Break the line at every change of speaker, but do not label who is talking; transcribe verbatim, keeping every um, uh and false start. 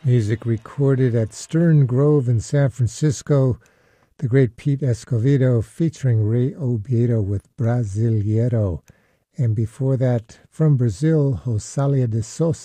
Music recorded at Stern Grove in San Francisco, the great Pete Escovedo featuring Ray Oviedo with Brasileiro. And before that, from Brazil, Rosalia de Sousa